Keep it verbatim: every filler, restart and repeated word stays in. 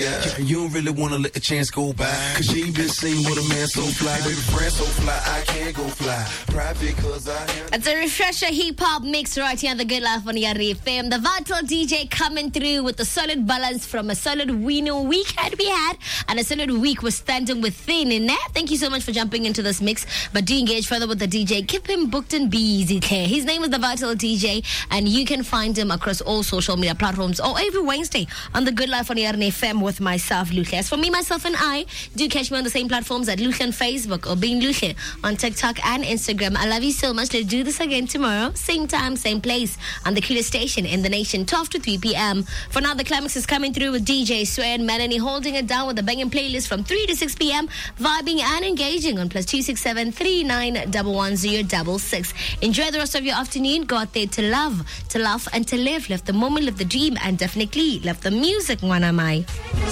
Yeah, you don't really wanna let the chance go by. Cause she ain't been seen with a man so fly. Baby friend so fly, I can't go fly. Private cause I am. It's a refresher hip-hop mix right here on The Good Life on R F M. The Vital D J coming through with a solid balance from a solid winning weekend we had and a solid week we're standing within. And that, thank you so much for jumping into this mix. But do engage further with the D J. Keep him booked and busy, Claire. His name is The Vital D J and you can find him across all social media platforms or every Wednesday on The Good Life on R F M with myself, Luhle. As for me, myself and I, do catch me on the same platforms at Luhle on Facebook or Being Luhle on TikTok and Instagram. I love you so much. Let's do this again tomorrow. Same time, same place on the cutest station in the nation, twelve to three p.m. For now, the climax is coming through with D J Sway and Melanie holding it down with a banging playlist from three to six p.m. Vibing and engaging on plus two six seven, three nine one one zero six six. Enjoy the rest of your afternoon. Go out there to love, to laugh and to live. Live the moment, live the dream and definitely love the music, one am I.